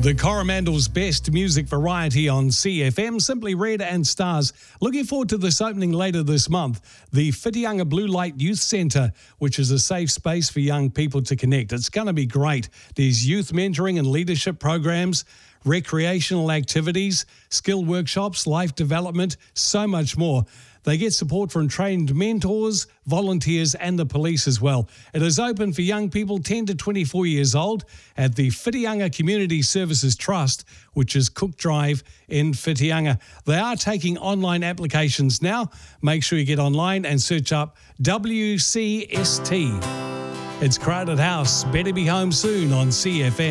The Coromandel's best music variety on CFM, Simply Red and Stars. Looking forward to this opening later this month. The Whitianga Blue Light Youth Centre, which is a safe space for young people to connect. It's going to be great. There's youth mentoring and leadership programs, recreational activities, skill workshops, life development, so much more. They get support from trained mentors, volunteers and the police as well. It is open for young people 10 to 24 years old at the Whitianga Community Services Trust, which is Cook Drive in Whitianga. They are taking online applications now. Make sure you get online and search up WCST. It's Crowded House. Better be home soon on CFM.